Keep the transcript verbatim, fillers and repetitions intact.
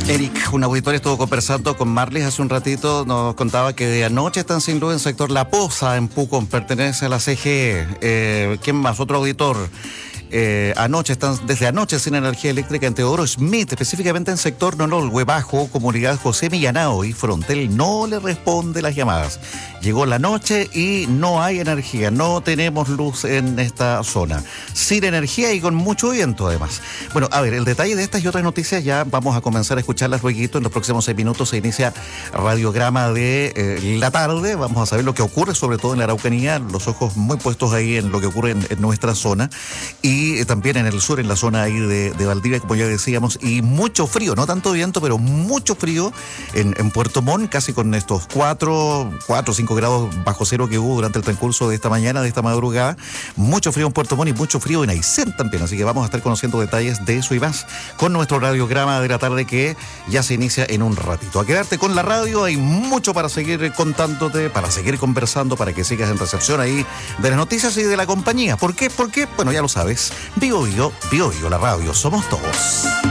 Eric, un auditor estuvo conversando con Marlis hace un ratito, nos contaba que de anoche están sin luz en el sector La Poza, en Pucón, pertenece a la C G E. Eh, ¿Quién más? Otro auditor. Eh, anoche están, desde anoche sin energía eléctrica en Teodoro Smith, específicamente en sector Nololhue Bajo, comunidad José Millanao, y Frontel no le responde las llamadas. Llegó la noche y no hay energía, no tenemos luz en esta zona. Sin energía y con mucho viento además. Bueno, a ver, el detalle de estas y otras noticias ya vamos a comenzar a escucharlas luego. En los próximos seis minutos se inicia Radiograma de eh, la tarde. Vamos a saber lo que ocurre, sobre todo en la Araucanía, los ojos muy puestos ahí en lo que ocurre en, en nuestra zona. Y Y también en el sur, en la zona ahí de, de Valdivia, como ya decíamos, y mucho frío, no tanto viento, pero mucho frío en, en Puerto Montt, casi con estos cuatro o cinco grados bajo cero que hubo durante el transcurso de esta mañana, de esta madrugada. Mucho frío en Puerto Montt y mucho frío en Aysén también, así que vamos a estar conociendo detalles de eso y más con nuestro radiograma de la tarde que ya se inicia en un ratito. A quedarte con la radio, hay mucho para seguir contándote, para seguir conversando, para que sigas en recepción ahí de las noticias y de la compañía. ¿Por qué? ¿Por qué? Bueno, ya lo sabes. Bio Bio, Bio Bio, la radio, somos todos.